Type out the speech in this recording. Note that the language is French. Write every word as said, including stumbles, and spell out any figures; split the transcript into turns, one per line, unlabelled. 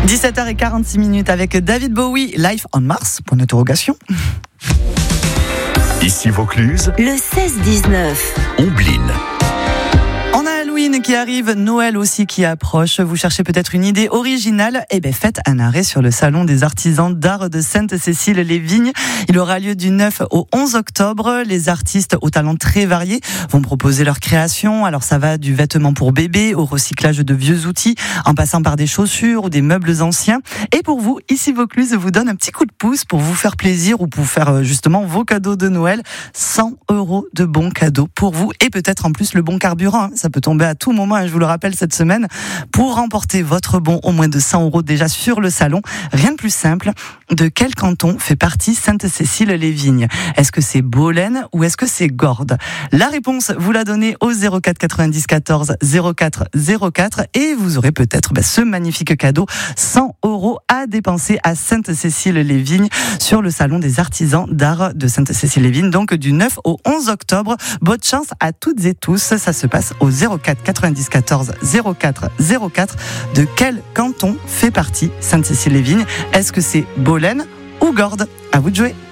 dix-sept heures quarante-six minutes avec David Bowie, Life on Mars, point d'interrogation.
Ici Vaucluse,
le seize dix-neuf.
Ombline.
On a Halloween qui arrive, Noël aussi qui approche. Vous cherchez peut-être une idée originale? Eh bien, faites un arrêt sur le salon des artisans d'art de Sainte-Cécile-les-Vignes. Il aura lieu du neuf au onze octobre. Les artistes aux talents très variés vont proposer leurs créations. Alors, ça va du vêtement pour bébé au recyclage de vieux outils, en passant par des chaussures ou des meubles anciens. Et pour vous, ici Vaucluse vous donne un petit coup de pouce pour vous faire plaisir ou pour faire justement vos cadeaux de Noël. cent euros de bons cadeaux pour vous et peut-être en plus le bon carburant. Ça peut tomber à tout moment, je vous le rappelle cette semaine, pour remporter votre bon au moins de cent euros déjà sur le salon. Rien de plus simple. De quel canton fait partie Sainte-Cécile-les-Vignes? Est-ce que c'est Bolène ou est-ce que c'est Gordes? La réponse, vous la donnez au zéro quatre quatre-vingt-dix quatorze zéro quatre zéro quatre et vous aurez peut-être bah, ce magnifique cadeau, cent euros à dépenser à Sainte-Cécile-les-Vignes sur le salon des artisans d'art de Sainte-Cécile-les-Vignes, donc du neuf au onze octobre. Bonne chance à toutes et tous. Ça se passe au zéro quatre quatre-vingt-dix quatorze zéro quatre zéro quatre. De quel canton fait partie Sainte-Cécile-les-Vignes? Est-ce que c'est Bolène ou Gordes? À vous de jouer.